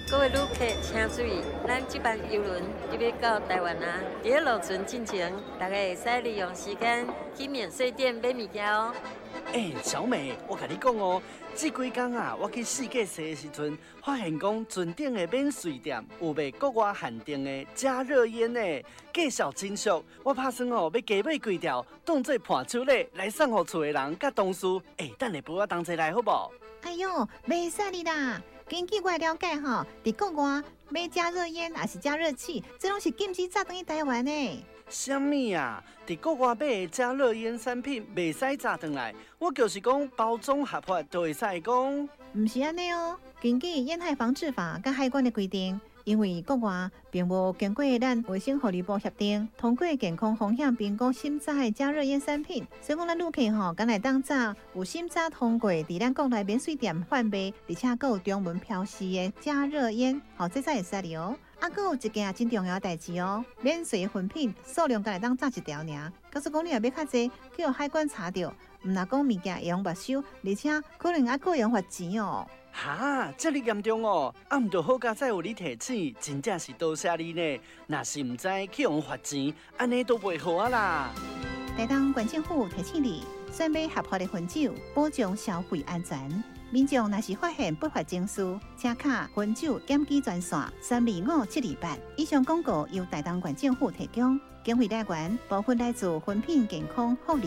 各位旅客请注意，咱这班邮轮就要到台湾啦。伫个路程进前，大家会使利用时间去免税店买物件哦。 小美，我甲你讲哦，这几天啊，我去世界踅的时阵，发现讲船顶的免税店有卖国外限定的加热烟呢，介绍真俗。我打算哦，要加买几条，当做伴手礼来送互厝的人甲同事。等下陪我同齐来好不？ 哎呦，袂使哩啦！根据我了解吼，伫国外买加热烟还是加热器，这拢是禁止炸转去台湾的。 什么啊？伫国外买的加热烟产品袂使炸转来，我就是讲包装合法就会使讲。 唔是安尼哦，根据烟害防治法甲海关的规定。因为国外并无经过咱卫生福利部协定，通过健康风险评估审查的加热烟产品，所以讲咱旅客吼，敢来当炸有审查通过，伫咱国内免税店贩卖，而且还有中文标示的加热烟，这才会使哩哦。还有一件真重要的代志哦，免税的粉品数量敢来当炸一条尔，假使讲你若要较济，去互海关查到，唔若讲物件会用没收，而且可能还个用罚钱哦。 哈，这么严重哦！毋着好佳再有你提醒，真正是多谢你呢。若是唔知去用罚钱，安尼都袂好啊啦。 台东县政府提醒你，选买合法的分酒，保障消费安全。民众若是发现不法情事，请卡分酒检举专线325-728。以上广告由台东县政府提供，经费来源部分来自分品健康护理。